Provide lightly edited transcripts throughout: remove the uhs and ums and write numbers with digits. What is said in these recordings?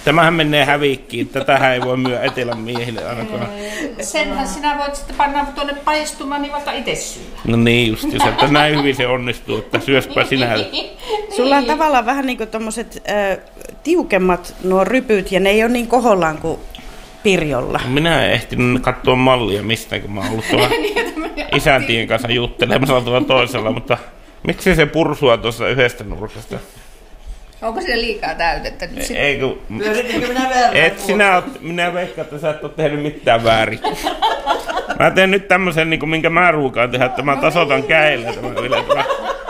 Tämähän menee hävikkiin. Tätähän ei voi myydä etelän miehille ainakaan. Senhän sinä voit sitten panna tuonne paistumaan, niin vaikka itse syödä. No niin justiinsa, että näin hyvin se onnistuu, että syöspä sinä. Sulla on tavallaan vähän niin kuin tommoset tiukemmat nuo rypyt ja ne ei ole niin kohollaan kuin Pirjolla. Minä en ehtinyt katsoa mallia mistään, kun mä oon ollut tuolla isäntien kanssa juttelemassa tuolla toisella, mutta miksi se pursua tuossa yhdestä nurkasta? Onko siinä liikaa täytettä nyt? Ei kun... Pyöritikö minä väärin? Minä veikkaan, että sä et ole tehnyt mitään väärin. Mä teen nyt tämmösen, niin kuin, minkä mä ruukaan tehdä, että mä tasoitan käillä tämän yleensä.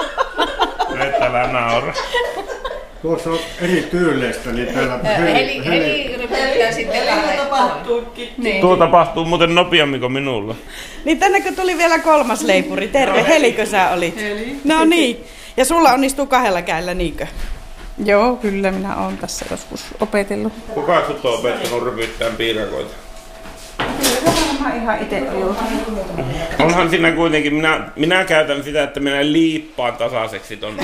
Nyt älä naura. Tuossa on eri tyyleistä, niin täällä Heli rypyttää sitten tapahtuukin. niin. Tuo tapahtuu muuten nopeammin kuin minulla. Niin tänne tuli vielä kolmas leipuri. Terve, Helikö sä olit? Heli. No niin. Ja sulla onnistuu kahdella käillä, niinkö? Joo, kyllä minä olen tässä joskus opetellut. Kuka sut on opettanut rypyttämään piirakoita? Kyllä varmaan ihan itse ollut. Onhan siinä kuitenkin, minä käytän sitä, että minä liippaan tasaiseksi tonne.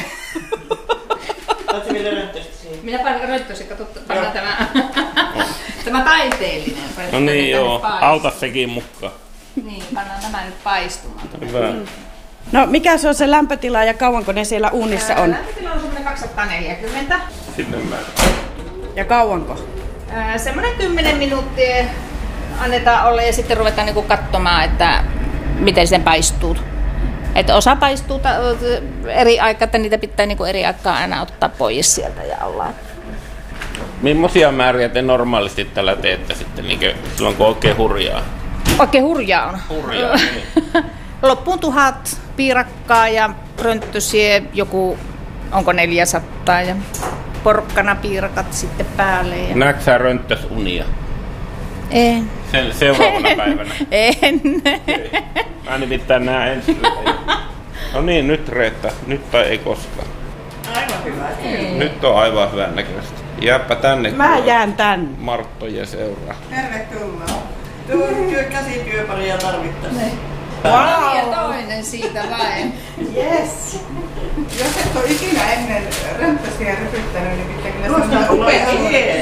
Oletko vielä röntöstä siihen? Minä panen rönttösi, pannaan tämä taiteellinen. No niin joo, auta sekin mukaan. Niin, pannaan tämä nyt paistumaan. Hyvä. No mikä se on se lämpötila ja kauanko ne siellä uunissa on? Lämpötila on semmoinen 240. Sinne mä. Ja kauanko? Semmoinen 10 minuuttia annetaan olla ja sitten ruvetaan niinku katsomaan, että miten se paistuu. Että osa paistuu eri aikaa, että niitä pitää niinku eri aikaa aina ottaa pois sieltä ja ollaan. Millaisia määriä te normaalisti tällä teette sitten, niin silloin kun oikein hurjaa? Oikein hurjaa on. Hurjaa, niin. Loppuun 1000 piirakkaa ja rönttösiä joku, onko 400 ja porkkana piirakat sitten päälle. Ja... Näetkö sä rönttösunia? En. Sen seuraavana päivänä? En. Mä nimittäin näen ensin. No niin, nyt Reetta. Nyt tai ei koskaan. Aivan hyvä. Nyt on aivan hyvän näköistä. Jääpä tänne. Mä jään tänne. Marttojen seuraa. Tervetuloa. Käsityöparia tarvittaisiin. Wow. Ja toinen siitä vain. Yes. Jos et ole ikinä ennen rönttösiä rypyttänyt, niin pitää kyllä Tuosta sanoa tulee upea.